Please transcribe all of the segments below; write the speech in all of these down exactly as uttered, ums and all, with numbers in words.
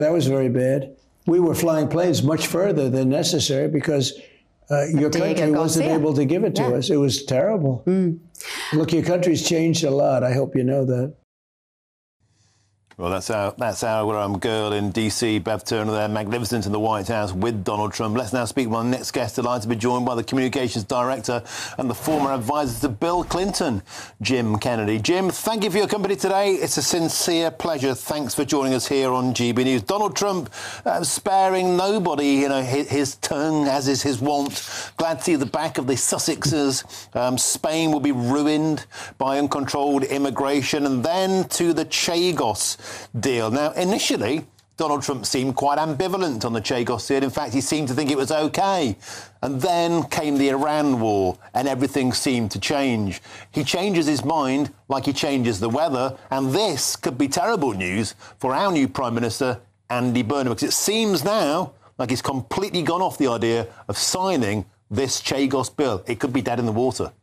That was very bad. We were flying planes much further than necessary because uh, your country wasn't able to give it to yeah. us. It was terrible. Mm. Look, your country's changed a lot. I hope you know that. Well, that's our, that's our um, girl in D C, Bev Turner there, magnificent in the White House with Donald Trump. Let's now speak with our next guest, delighted to be joined by the Communications Director and the former advisor to Bill Clinton, Jim Kennedy. Jim, thank you for your company today. It's a sincere pleasure. Thanks for joining us here on G B News. Donald Trump uh, sparing nobody, you know, his, his tongue, as is his wont. Glad to see the back of the Sussexes. Um, Spain will be ruined by uncontrolled immigration. And then to the Chagos deal. Now, initially, Donald Trump seemed quite ambivalent on the Chagos deal. In fact, he seemed to think it was OK. And then came the Iran war and everything seemed to change. He changes his mind like he changes the weather. And this could be terrible news for our new Prime Minister, Andy Burnham, because it seems now like he's completely gone off the idea of signing this Chagos bill. It could be dead in the water.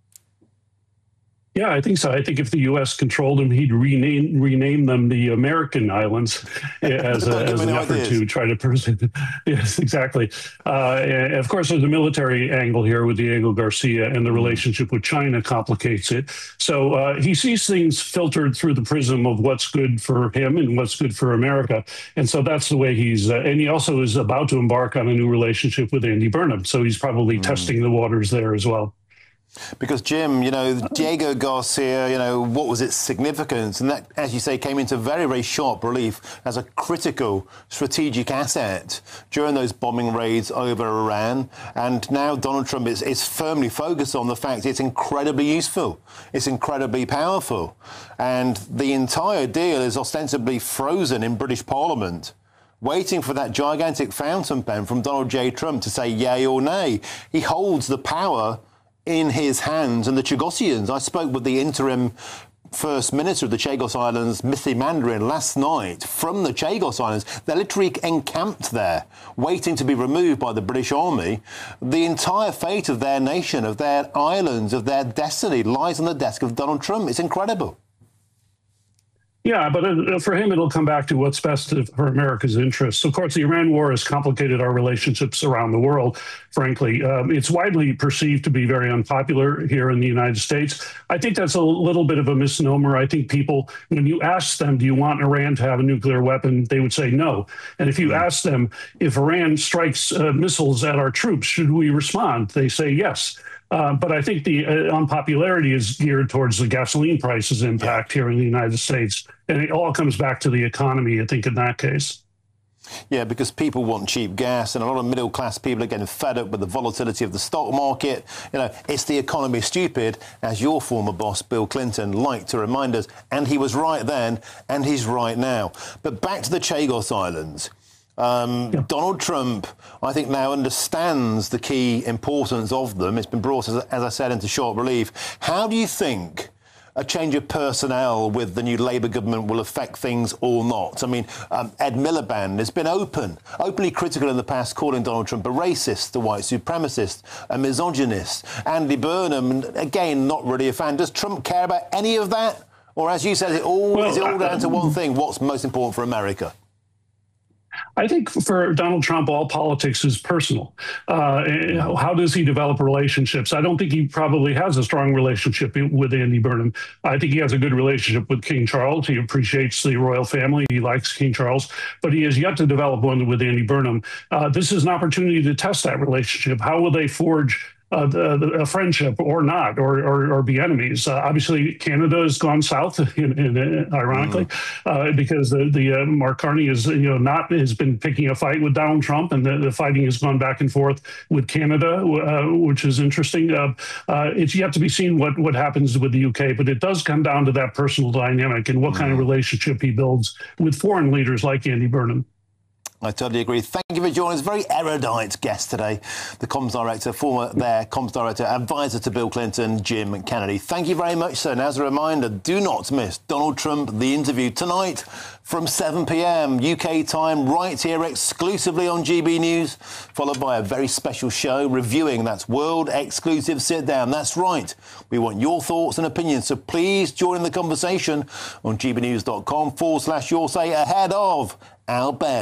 Yeah, I think so. I think if the U S controlled them, he'd rename rename them the American Islands as, a, as an effort ideas. to try to preserve. Yes, exactly. Uh, and of course, there's a military angle here with Diego Garcia, and the relationship with China complicates it. So uh, he sees things filtered through the prism of what's good for him and what's good for America. And so that's the way he's, uh, and he also is about to embark on a new relationship with Andy Burnham. So he's probably mm. testing the waters there as well. Because, Jim, you know, Diego Garcia, you know, what was its significance? And that, as you say, came into very, very sharp relief as a critical strategic asset during those bombing raids over Iran. And now Donald Trump is, is firmly focused on the fact it's incredibly useful. It's incredibly powerful. And the entire deal is ostensibly frozen in British Parliament, waiting for that gigantic fountain pen from Donald J. Trump to say yay or nay. He holds the power in his hands. And the Chagossians, I spoke with the interim First Minister of the Chagos Islands, Mithy Mandarin, last night from the Chagos Islands. They're literally encamped there, waiting to be removed by the British Army. The entire fate of their nation, of their islands, of their destiny lies on the desk of Donald Trump. It's incredible. Yeah, but for him, it'll come back to what's best for America's interests. Of course, the Iran war has complicated our relationships around the world, frankly. Um, it's widely perceived to be very unpopular here in the United States. I think that's a little bit of a misnomer. I think people, when you ask them, do you want Iran to have a nuclear weapon, they would say no. And if you ask them, if Iran strikes uh, missiles at our troops, should we respond? They say yes. Uh, but I think the uh, unpopularity is geared towards the gasoline prices impact here in the United States. And it all comes back to the economy, I think, in that case. Yeah, because people want cheap gas, and a lot of middle-class people are getting fed up with the volatility of the stock market. You know, it's the economy, stupid, as your former boss, Bill Clinton, liked to remind us. And he was right then, and he's right now. But back to the Chagos Islands. Um, yeah. Donald Trump, I think, now understands the key importance of them. It's been brought, as, as I said, into sharp relief. How do you think a change of personnel with the new Labour government will affect things or not? I mean, um, Ed Miliband has been open, openly critical in the past, calling Donald Trump a racist, a white supremacist, a misogynist. Andy Burnham, again, not really a fan. Does Trump care about any of that? Or, as you said, is it all, well, is it all down to one thing? What's most important for America? I think for Donald Trump, all politics is personal. Uh, how does he develop relationships? I don't think he probably has a strong relationship with Andy Burnham. I think he has a good relationship with King Charles. He appreciates the royal family. He likes King Charles, but he has yet to develop one with Andy Burnham. Uh, this is an opportunity to test that relationship. How will they forge Uh, the, the, a friendship or not, or, or, or be enemies? Uh, obviously, Canada has gone south, in, in, in, ironically, mm. uh, because the, the uh, Mark Carney is, you know, not has been picking a fight with Donald Trump, and the, the fighting has gone back and forth with Canada, uh, which is interesting. Uh, uh, it's yet to be seen what what happens with the U K, but it does come down to that personal dynamic and what mm. kind of relationship he builds with foreign leaders like Andy Burnham. I totally agree. Thank you for joining us. Very erudite guest today, the comms director, former there comms director, advisor to Bill Clinton, Jim Kennedy. Thank you very much, sir. And as a reminder, do not miss Donald Trump, the interview tonight from seven p m U K time, right here exclusively on G B News, followed by a very special show reviewing that world exclusive sit down. That's right. We want your thoughts and opinions, so please join in the conversation on gbnews.com forward slash your say ahead of Al Bear.